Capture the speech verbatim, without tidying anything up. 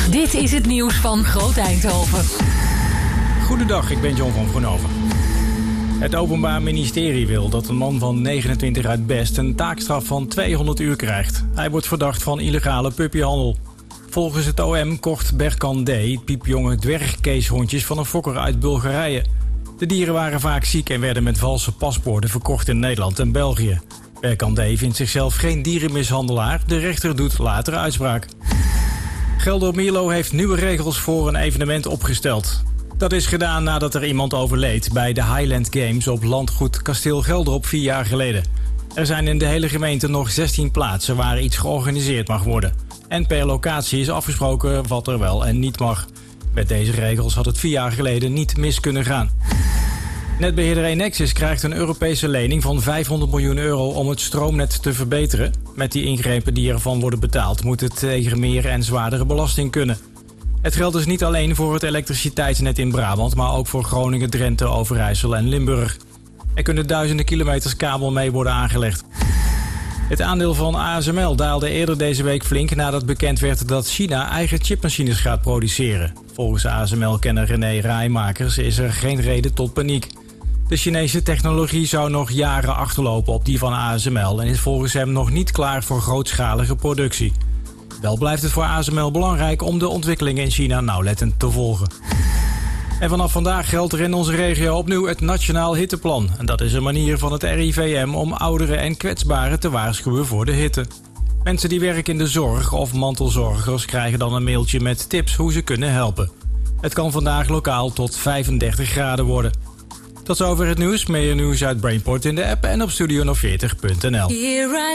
Dit is het nieuws van Groot Eindhoven. Goedendag, ik ben John van Groenhoven. Het Openbaar Ministerie wil dat een man van negenentwintig uit Best een taakstraf van tweehonderd uur krijgt. Hij wordt verdacht van illegale puppyhandel. Volgens het O M kocht Berkan D. piepjonge dwergkeeshondjes van een fokker uit Bulgarije. De dieren waren vaak ziek en werden met valse paspoorten verkocht in Nederland en België. Berkan D. vindt zichzelf geen dierenmishandelaar. De rechter doet later uitspraak. Geldermierlo heeft nieuwe regels voor een evenement opgesteld. Dat is gedaan nadat er iemand overleed bij de Highland Games op landgoed Kasteel Gelderop vier jaar geleden. Er zijn in de hele gemeente nog zestien plaatsen waar iets georganiseerd mag worden. En per locatie is afgesproken wat er wel en niet mag. Met deze regels had het vier jaar geleden niet mis kunnen gaan. Netbeheerder Enexis krijgt een Europese lening van vijfhonderd miljoen euro om het stroomnet te verbeteren. Met die ingrepen die ervan worden betaald moet het tegen meer en zwaardere belasting kunnen. Het geldt dus niet alleen voor het elektriciteitsnet in Brabant, maar ook voor Groningen, Drenthe, Overijssel en Limburg. Er kunnen duizenden kilometers kabel mee worden aangelegd. Het aandeel van A S M L daalde eerder deze week flink nadat bekend werd dat China eigen chipmachines gaat produceren. Volgens A S M L-kenner René Rijmakers is er geen reden tot paniek. De Chinese technologie zou nog jaren achterlopen op die van A S M L en is volgens hem nog niet klaar voor grootschalige productie. Wel blijft het voor A S M L belangrijk om de ontwikkelingen in China nauwlettend te volgen. En vanaf vandaag geldt er in onze regio opnieuw het Nationaal Hitteplan. En dat is een manier van het R I V M om ouderen en kwetsbaren te waarschuwen voor de hitte. Mensen die werken in de zorg of mantelzorgers krijgen dan een mailtje met tips hoe ze kunnen helpen. Het kan vandaag lokaal tot vijfendertig graden worden. Tot zover het nieuws. Meer nieuws uit Brainport in de app en op studio veertig punt n l.